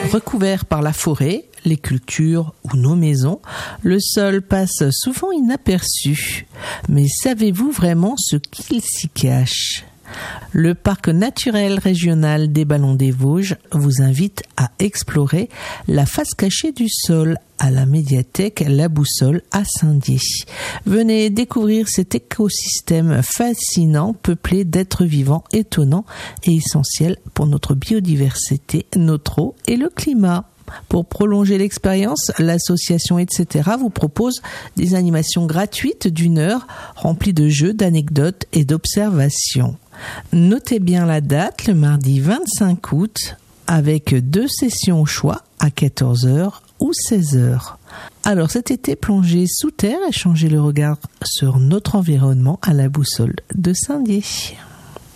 Recouvert par la forêt, les cultures ou nos maisons, le sol passe souvent inaperçu. Mais savez-vous vraiment ce qu'il s'y cache ? Le parc naturel régional des Ballons des Vosges vous invite à explorer la face cachée du sol à la médiathèque La Boussole à Saint-Dié. Venez découvrir cet écosystème fascinant, peuplé d'êtres vivants étonnants et essentiels pour notre biodiversité, notre eau et le climat. Pour prolonger l'expérience, l'association etc. vous propose des animations gratuites d'1 heure remplies de jeux, d'anecdotes et d'observations. Notez bien la date, le mardi 25 août, avec 2 sessions au choix à 14h ou 16h. Alors cet été, plongez sous terre et changez le regard sur notre environnement à la Boussole de Saint-Dié.